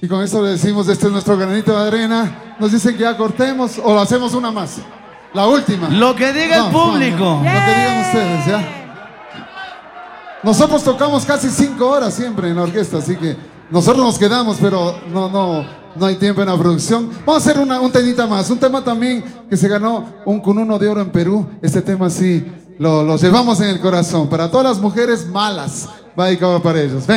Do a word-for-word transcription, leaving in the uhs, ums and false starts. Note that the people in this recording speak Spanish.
Y con eso le decimos, este es nuestro granito de arena. Nos dicen que ya cortemos o hacemos una más. La última. Lo que diga no, el público. No, no, lo que digan ustedes, ¿ya? Nosotros tocamos casi cinco horas siempre en la orquesta, así que nosotros nos quedamos, pero no, no, no hay tiempo en la producción. Vamos a hacer una, un temita más, un tema también que se ganó un Cununo de Oro en Perú. Este tema sí lo, lo llevamos en el corazón. Para todas las mujeres malas, va dedicado para ellos. Ven.